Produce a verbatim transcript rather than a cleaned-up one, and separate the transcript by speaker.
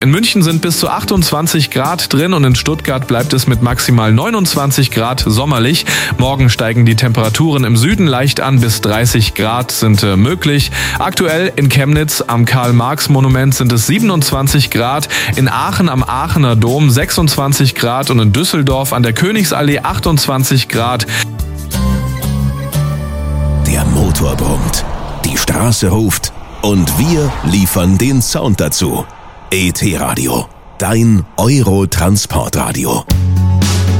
Speaker 1: In München sind bis zu achtundzwanzig Grad drin und in Stuttgart bleibt es mit maximal neunundzwanzig Grad sommerlich. Morgen steigen die Temperaturen im Süden leicht an, bis dreißig Grad sind äh, möglich. Aktuell in Chemnitz am Karl-Marx-Monument sind es siebenundzwanzig Grad, in Aachen am Aachener Dom sechsundzwanzig Grad und in Düsseldorf an der Königsallee achtundzwanzig Grad.
Speaker 2: Der Motor brummt, die Straße ruft und wir liefern den Sound dazu. E T Radio, dein Euro-Transportradio.